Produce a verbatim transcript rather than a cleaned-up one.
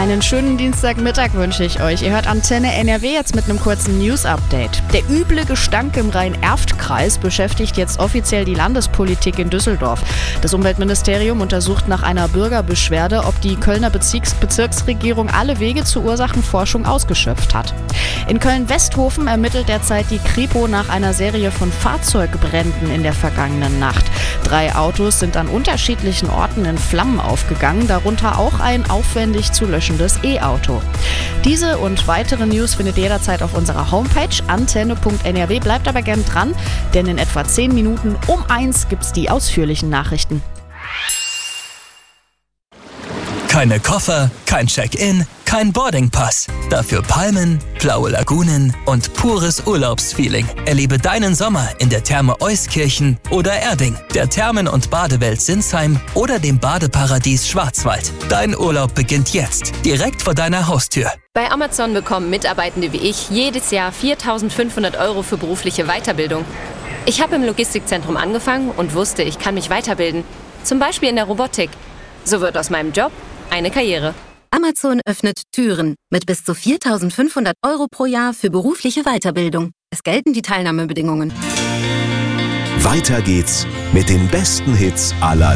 Einen schönen Dienstagmittag wünsche ich euch. Ihr hört Antenne N R W jetzt mit einem kurzen News-Update. Der üble Gestank im Rhein-Erft-Kreis beschäftigt jetzt offiziell die Landespolitik in Düsseldorf. Das Umweltministerium untersucht nach einer Bürgerbeschwerde, ob die Kölner Bezirks- Bezirksregierung alle Wege zur Ursachenforschung ausgeschöpft hat. In Köln-Westhofen ermittelt derzeit die Kripo nach einer Serie von Fahrzeugbränden in der vergangenen Nacht. Drei Autos sind an unterschiedlichen Orten in Flammen aufgegangen, darunter auch ein aufwendig zu löschendes E-Auto. Diese und weitere News findet ihr jederzeit auf unserer Homepage antenne punkt n r w. Bleibt aber gern dran, denn in etwa zehn Minuten um eins gibt's die ausführlichen Nachrichten. Keine Koffer, kein Check-in, kein Boardingpass. Dafür Palmen, blaue Lagunen und pures Urlaubsfeeling. Erlebe deinen Sommer in der Therme Euskirchen oder Erding, der Thermen- und Badewelt Sinsheim oder dem Badeparadies Schwarzwald. Dein Urlaub beginnt jetzt, direkt vor deiner Haustür. Bei Amazon bekommen Mitarbeitende wie ich jedes Jahr viertausendfünfhundert Euro für berufliche Weiterbildung. Ich habe im Logistikzentrum angefangen und wusste, ich kann mich weiterbilden. Zum Beispiel in der Robotik. So wird aus meinem Job eine Karriere. Amazon öffnet Türen mit bis zu viertausendfünfhundert Euro pro Jahr für berufliche Weiterbildung. Es gelten die Teilnahmebedingungen. Weiter geht's mit den besten Hits aller